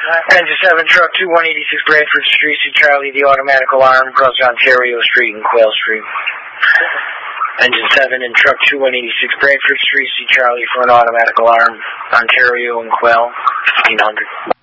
Engine 7, truck 2186 Bradford Street, see Charlie, the automatic alarm, crossing Ontario Street and Quail Street. Engine 7 and truck 2186 Bradford Street, see Charlie for an automatic alarm, Ontario and Quail, 1500.